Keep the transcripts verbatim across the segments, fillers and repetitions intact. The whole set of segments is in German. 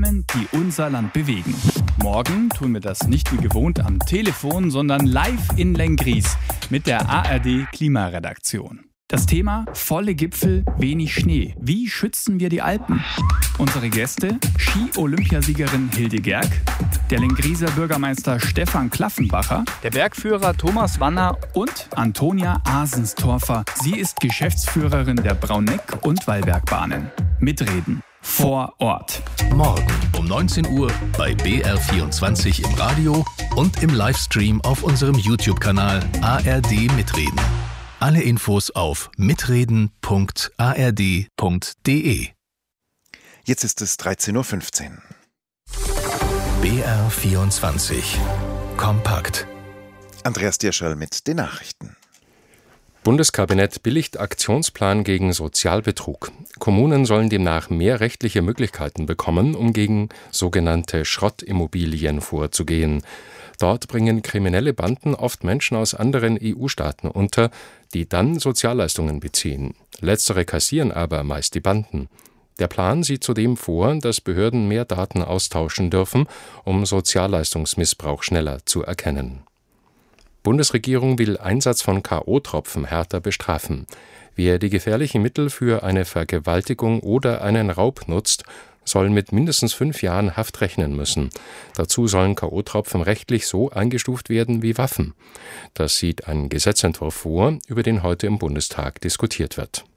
Themen, die unser Land bewegen. Morgen tun wir das nicht wie gewohnt am Telefon, sondern live in Lenggries mit der A R D-Klimaredaktion. Das Thema: volle Gipfel, wenig Schnee. Wie schützen wir die Alpen? Unsere Gäste: Ski-Olympiasiegerin Hilde Gerg, der Lengrieser Bürgermeister Stefan Klaffenbacher, der Bergführer Thomas Wanner und Antonia Asenstorfer. Sie ist Geschäftsführerin der Brauneck- und Wallbergbahnen. Mitreden vor Ort. Morgen um neunzehn Uhr bei B R vierundzwanzig im Radio und im Livestream auf unserem YouTube-Kanal A R D Mitreden. Alle Infos auf mitreden punkt a r d punkt d e. Jetzt ist es dreizehn Uhr fünfzehn. B R vierundzwanzig. Kompakt. Andreas Dierschall mit den Nachrichten. Bundeskabinett billigt Aktionsplan gegen Sozialbetrug. Kommunen sollen demnach mehr rechtliche Möglichkeiten bekommen, um gegen sogenannte Schrottimmobilien vorzugehen. Dort bringen kriminelle Banden oft Menschen aus anderen E U-Staaten unter, die dann Sozialleistungen beziehen. Letztere kassieren aber meist die Banden. Der Plan sieht zudem vor, dass Behörden mehr Daten austauschen dürfen, um Sozialleistungsmissbrauch schneller zu erkennen. Bundesregierung will Einsatz von K O-Tropfen härter bestrafen. Wer die gefährlichen Mittel für eine Vergewaltigung oder einen Raub nutzt, soll mit mindestens fünf Jahren Haft rechnen müssen. Dazu sollen K O-Tropfen rechtlich so eingestuft werden wie Waffen. Das sieht ein Gesetzentwurf vor, über den heute im Bundestag diskutiert wird.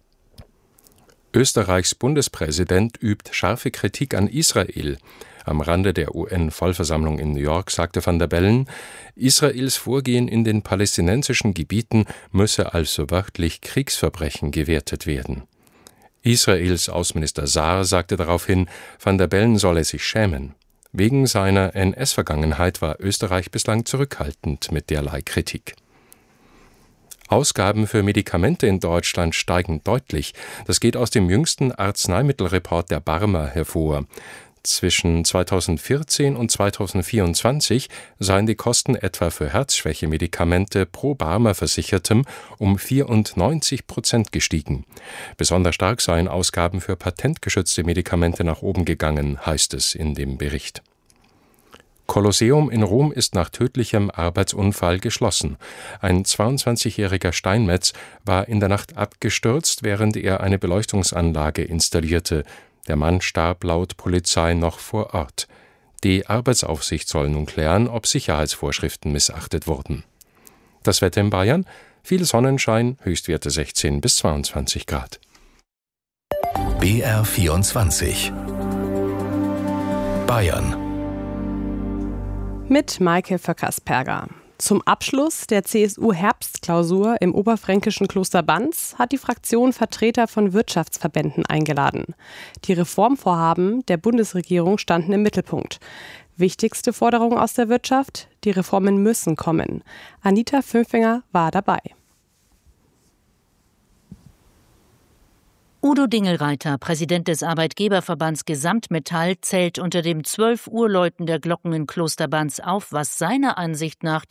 Österreichs Bundespräsident übt scharfe Kritik an Israel. Am Rande der U N-Vollversammlung in New York sagte Van der Bellen, Israels Vorgehen in den palästinensischen Gebieten müsse als so wörtlich Kriegsverbrechen gewertet werden. Israels Außenminister Saar sagte daraufhin, Van der Bellen solle sich schämen. Wegen seiner N S-Vergangenheit war Österreich bislang zurückhaltend mit derlei Kritik. Ausgaben für Medikamente in Deutschland steigen deutlich. Das geht aus dem jüngsten Arzneimittelreport der Barmer hervor. Zwischen zweitausendvierzehn und zweitausendvierundzwanzig seien die Kosten etwa für Herzschwächemedikamente pro Barmer-Versichertem um vierundneunzig Prozent gestiegen. Besonders stark seien Ausgaben für patentgeschützte Medikamente nach oben gegangen, heißt es in dem Bericht. Kolosseum in Rom ist nach tödlichem Arbeitsunfall geschlossen. Ein zweiundzwanzigjähriger Steinmetz war in der Nacht abgestürzt, während er eine Beleuchtungsanlage installierte. Der Mann starb laut Polizei noch vor Ort. Die Arbeitsaufsicht soll nun klären, ob Sicherheitsvorschriften missachtet wurden. Das Wetter in Bayern: viel Sonnenschein, Höchstwerte sechzehn bis zweiundzwanzig Grad. B R vierundzwanzig. Bayern. Mit Maike Vöckers-Perger. Zum Abschluss der C S U-Herbstklausur im oberfränkischen Kloster Banz hat die Fraktion Vertreter von Wirtschaftsverbänden eingeladen. Die Reformvorhaben der Bundesregierung standen im Mittelpunkt. Wichtigste Forderung aus der Wirtschaft: die Reformen müssen kommen. Anita Fünfinger war dabei. Udo Dingelreiter, Präsident des Arbeitgeberverbands Gesamtmetall, zählt unter dem zwölf Uhr Läuten der Glocken in Kloster Banz auf, was seiner Ansicht nach